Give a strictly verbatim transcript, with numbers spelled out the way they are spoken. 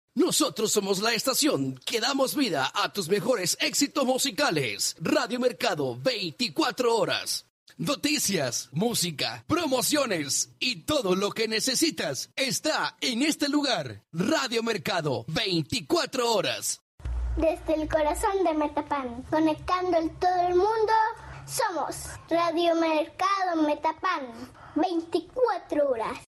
Nosotros somos la estación que damos vida a tus mejores éxitos musicales. Radio Mercado, veinticuatro horas. Noticias, música, promociones y todo lo que necesitas está en este lugar. Radio Mercado, veinticuatro horas. Desde el corazón de Metapán, conectando en todo el mundo, somos Radio Mercado Metapán, veinticuatro horas.